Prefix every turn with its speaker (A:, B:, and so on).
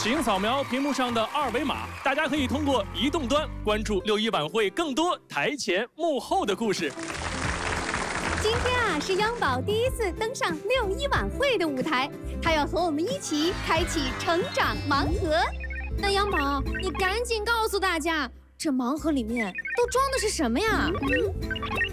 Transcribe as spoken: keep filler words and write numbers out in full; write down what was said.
A: 请扫描屏幕上的二维码，大家可以通过移动端关注六一晚会更多台前幕后的故事。
B: 今天啊，是央宝第一次登上六一晚会的舞台，他要和我们一起开启成长盲盒。那央宝，你赶紧告诉大家，这盲盒里面都装的是什么呀？